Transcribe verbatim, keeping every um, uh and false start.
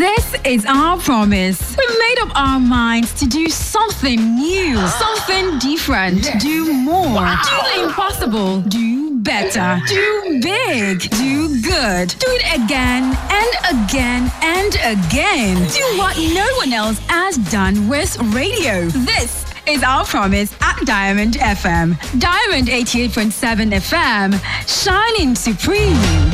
This is our promise. We've made up our minds to do something new, something different, Yes. do more, Wow. do the impossible, do better, do big, do good, do it again and again and again. Do what no one else has done with radio. This is our promise at Diamond F M. Diamond eighty-eight point seven F M, shining supreme.